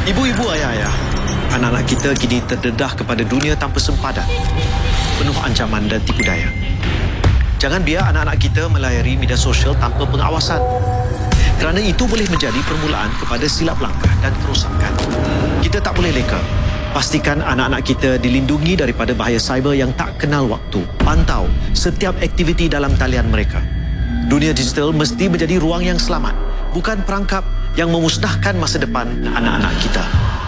Ibu-ibu, ayah-ayah, anak-anak kita kini terdedah kepada dunia tanpa sempadan, penuh ancaman dan tipu daya. Jangan biar anak-anak kita melayari media sosial tanpa pengawasan, kerana itu boleh menjadi permulaan kepada silap langkah dan kerosakan. Kita tak boleh leka. Pastikan anak-anak kita dilindungi daripada bahaya cyber yang tak kenal waktu. Pantau setiap aktiviti dalam talian mereka. Dunia digital mesti menjadi ruang yang selamat, bukan perangkap yang memusnahkan masa depan anak-anak kita.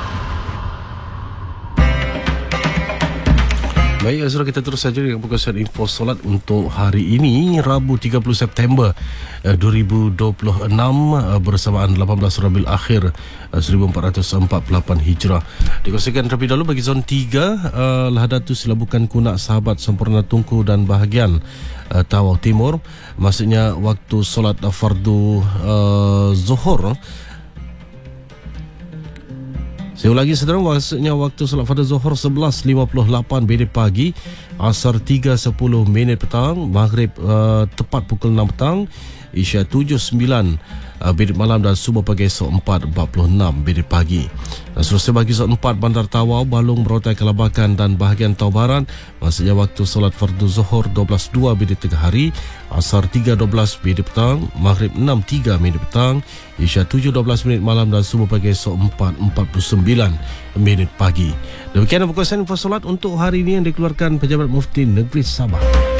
Baik, saudara, kita terus saja dengan perkongsian info solat untuk hari ini, Rabu 30 September 2026 bersamaan 18 Rabiul Akhir 1448 Hijrah. Dikongsikan terlebih dahulu bagi zon 3, Lahadatus Silabukan Kunak Sahabat Sempurna Tunku dan bahagian Tawau Timur. Maksudnya waktu solat fardu Zuhur. Saya ulangi, saudara, maksudnya waktu solat fardu Zuhur 11.58 minit pagi, Asar 3.10 minit petang, Maghrib tepat pukul 6 petang, Isya 7.09 minit malam dan subuh pagi esok 4.46 minit pagi. Dan seterusnya bagi zon 4, Bandar Tawau, Balung, Merotai, Kelabakan dan bahagian Tau Barat, maksudnya waktu solat fardu Zuhur 12.02 minit tengah hari, Asar 3.12 minit petang, Maghrib 6.3 minit petang, Isya 7.12 minit malam dan subuh pagi esok 4.49 minit pagi. Demikian perkongsian info solat untuk hari ini yang dikeluarkan Pejabat Mufti Negeri Sabah.